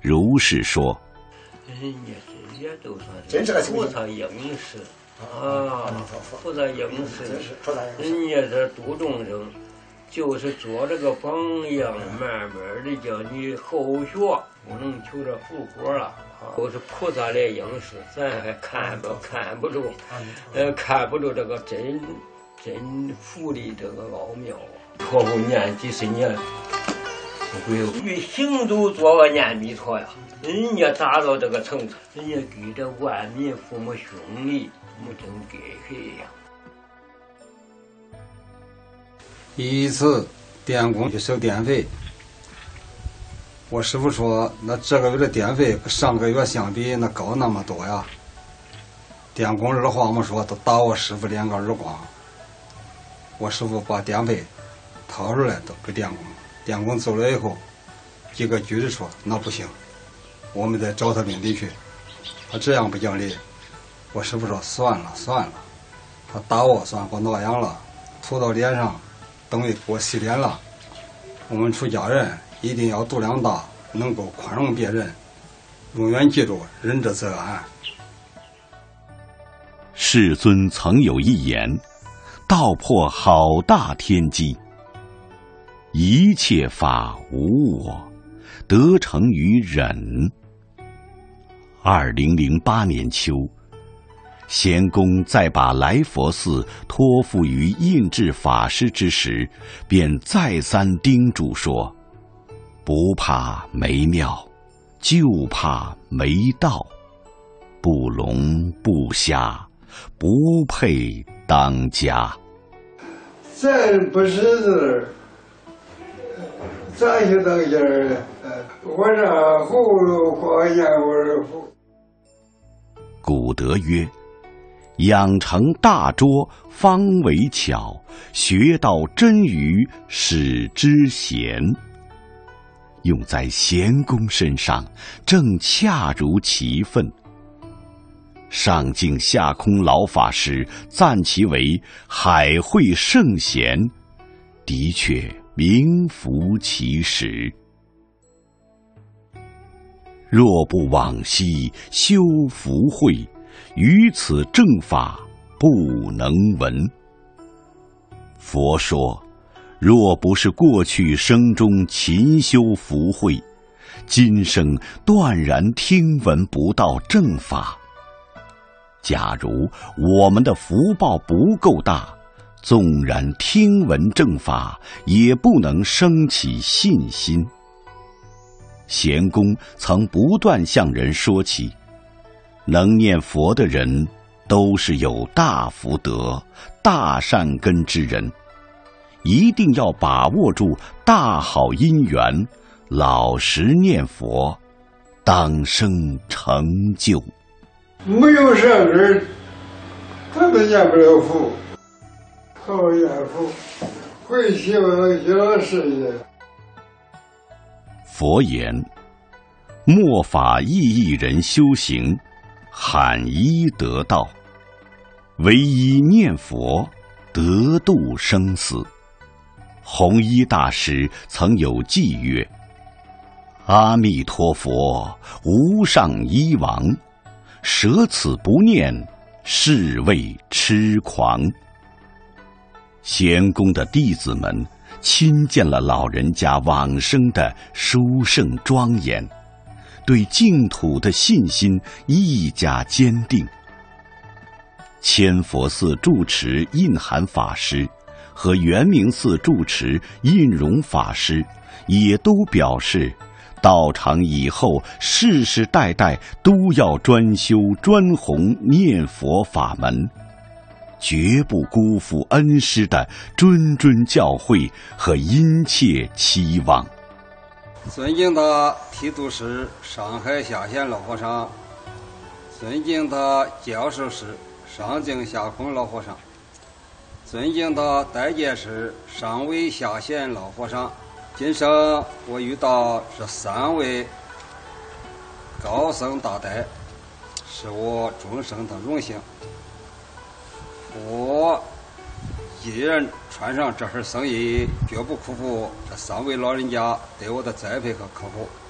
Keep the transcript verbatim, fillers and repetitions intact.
如是说：“ 人家这些都算是菩萨应时啊，菩萨应时，人家这度众生，就是做这个榜样，慢慢的叫你后学，不能求这福果了。”都是菩萨来应时，咱还看不看不着，呃，看不着这个真真福的这个奥妙啊！托付念几十年，不会与行走做个念弥陀呀。人家达到这个层次，人家给这万民父母兄弟，我真给谁呀？ 一次电工去收电费。我师傅说：“那这个月的电费跟上个月相比，那高那么多呀。”电工二话没说，都打我师傅两个耳光。我师傅把电费掏出来都给电工，电工走了以后，几个局子说：“那不行，我们得找他领地去。他这样不讲理。”我师傅说：“算了算了，他打我算给我挠痒了，涂到脸上，等于给我洗脸了。我们出家人一定要度量大，能够宽容别人，永远记住仁者则安。” 世尊曾有一言，道破好大天机：一切法无我，得成于忍。二零零八年秋，贤公在把来佛寺托付于印智法师之时，便再三叮嘱说：“不怕没庙，就怕没道。不聋不瞎，不配当家。” 咱不识字，咋就当家了？我这葫芦挂烟味糊。 古德曰：“养成大拙，方为巧；学到真语，使之贤。”用在贤公身上，正恰如其分。上净下空老法师赞其为海会圣贤，的确名副其实。若不往昔修福慧，于此正法不能闻。佛说，若不是过去生中勤修福慧，今生断然听闻不到正法。假如我们的福报不够大，纵然听闻正法，也不能生起信心。贤公曾不断向人说起，能念佛的人都是有大福德、大善根之人，一定要把握住大好姻缘，老实念佛，当生成就。 没有善根，他都念不了佛。好念佛，会希望小事业。 佛言：末法意义人修行，罕一得道。唯一念佛，得度生死。弘一大师曾有偈曰：“阿弥陀佛，无上医王，舍此不念，是谓痴狂。”贤公的弟子们亲见了老人家往生的殊胜庄严，对净土的信心愈加坚定。千佛寺住持印涵法师和圆明寺住持印容法师也都表示，道场以后世世代代都要专修专弘念佛法门，绝不辜负恩师的谆谆教诲和殷切期望。 尊敬的提督师上海下县老和尚，尊敬的教授师上净下空老和尚，尊敬的代戒师上位下县老和尚，今生我遇到这三位高僧大德，是我终生的荣幸。我一人穿上这份僧衣，绝不辜负这三位老人家对我的栽培和呵护。